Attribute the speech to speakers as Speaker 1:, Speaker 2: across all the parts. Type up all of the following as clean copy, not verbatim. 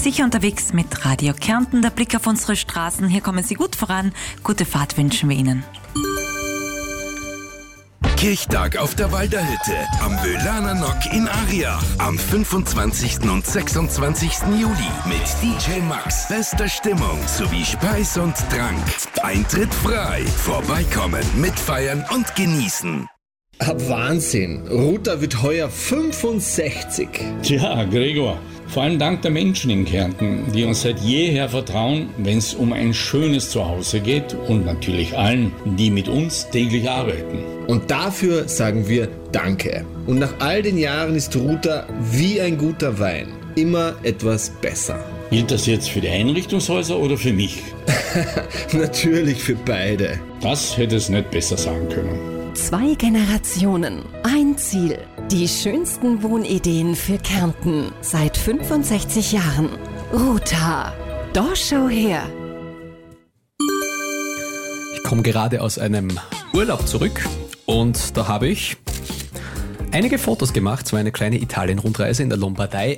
Speaker 1: Sicher unterwegs mit Radio Kärnten. Der Blick auf unsere Straßen. Hier kommen Sie gut voran. Gute Fahrt wünschen wir Ihnen.
Speaker 2: Kirchtag auf der Walderhütte am Wöhlaner Nock in Aria am 25. und 26. Juli mit DJ Max, bester Stimmung sowie Speis und Trank. Eintritt frei. Vorbeikommen, mitfeiern und genießen.
Speaker 3: Wahnsinn! Ruta wird heuer 65.
Speaker 4: Tja, Gregor, vor allem dank der Menschen in Kärnten, die uns seit jeher vertrauen, wenn es um ein schönes Zuhause geht und natürlich allen, die mit uns täglich arbeiten.
Speaker 3: Und dafür sagen wir Danke. Und nach all den Jahren ist Ruta wie ein guter Wein immer etwas besser.
Speaker 4: Gilt das jetzt für die Einrichtungshäuser oder für mich?
Speaker 3: Natürlich für beide.
Speaker 4: Das hätte es nicht besser sagen können.
Speaker 5: 2 Generationen, ein Ziel. Die schönsten Wohnideen für Kärnten seit 65 Jahren. Ruta, da schau her.
Speaker 6: Ich komme gerade aus einem Urlaub zurück und da habe ich einige Fotos gemacht. Es war eine kleine Italien-Rundreise in der Lombardei.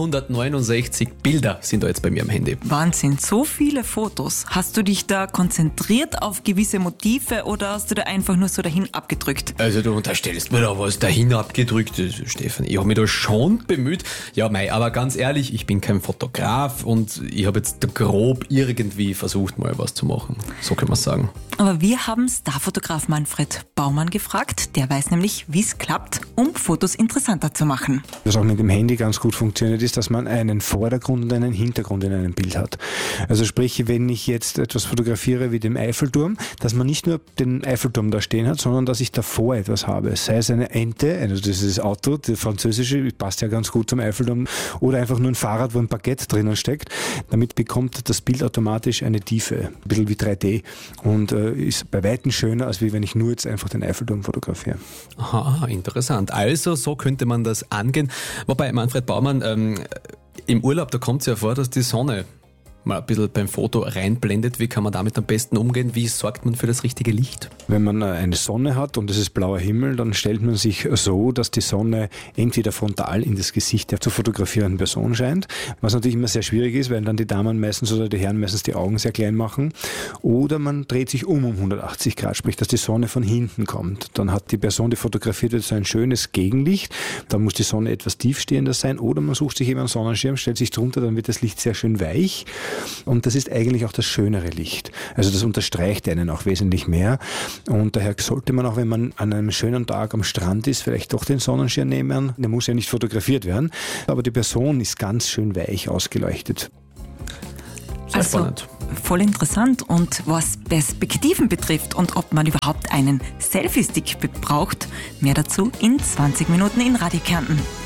Speaker 6: 169 Bilder sind da jetzt bei mir am Handy.
Speaker 1: Wahnsinn, so viele Fotos. Hast du dich da konzentriert auf gewisse Motive oder hast du da einfach nur so dahin abgedrückt?
Speaker 6: Also du unterstellst mir da was dahin abgedrückt, Stefan. Ich habe mich da schon bemüht. Ja, aber ganz ehrlich, ich bin kein Fotograf und ich habe jetzt grob irgendwie versucht, mal was zu machen. So kann man sagen.
Speaker 1: Aber wir haben Starfotograf Manfred Baumann gefragt. Der weiß nämlich, wie es klappt, um Fotos interessanter zu machen.
Speaker 7: Was auch mit dem Handy ganz gut funktioniert, ist, dass man einen Vordergrund und einen Hintergrund in einem Bild hat. Also sprich, wenn ich jetzt etwas fotografiere wie den Eiffelturm, dass man nicht nur den Eiffelturm da stehen hat, sondern dass ich davor etwas habe. Sei es eine Ente, also das ist das Auto, der französische, passt ja ganz gut zum Eiffelturm, oder einfach nur ein Fahrrad, wo ein Baguette drinnen steckt. Damit bekommt das Bild automatisch eine Tiefe, ein bisschen wie 3D und ist bei Weitem schöner, als wenn ich nur jetzt einfach den Eiffelturm fotografiere.
Speaker 6: Aha, interessant. Also so könnte man das angehen. Wobei, Manfred Baumann, im Urlaub, da kommt es ja vor, dass die Sonne mal ein bisschen beim Foto reinblendet. Wie kann man damit am besten umgehen? Wie sorgt man für das richtige Licht?
Speaker 7: Wenn man eine Sonne hat und es ist blauer Himmel, dann stellt man sich so, dass die Sonne entweder frontal in das Gesicht der zu fotografierenden Person scheint, was natürlich immer sehr schwierig ist, weil dann die Damen meistens oder die Herren meistens die Augen sehr klein machen. Oder man dreht sich um 180 Grad, sprich, dass die Sonne von hinten kommt. Dann hat die Person, die fotografiert wird, so ein schönes Gegenlicht. Dann muss die Sonne etwas tiefstehender sein. Oder man sucht sich eben einen Sonnenschirm, stellt sich drunter, dann wird das Licht sehr schön weich. Und das ist eigentlich auch das schönere Licht. Also das unterstreicht einen auch wesentlich mehr. Und daher sollte man auch, wenn man an einem schönen Tag am Strand ist, vielleicht doch den Sonnenschirm nehmen. Der muss ja nicht fotografiert werden, aber die Person ist ganz schön weich ausgeleuchtet.
Speaker 6: Sehr spannend.
Speaker 1: Voll interessant. Und was Perspektiven betrifft und ob man überhaupt einen Selfie-Stick braucht, mehr dazu in 20 Minuten in Radio Kärnten.